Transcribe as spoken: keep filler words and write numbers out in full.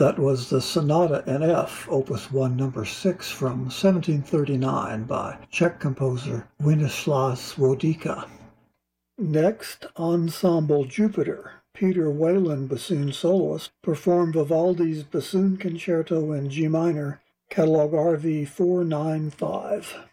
That was the Sonata in F, Opus one, number six, from seventeen thirty-nine by Czech composer Wienislaw Wodecka. Next, Ensemble Jupiter. Peter Whalen, bassoon soloist, performed Vivaldi's Bassoon Concerto in G minor, catalog R V four ninety-five.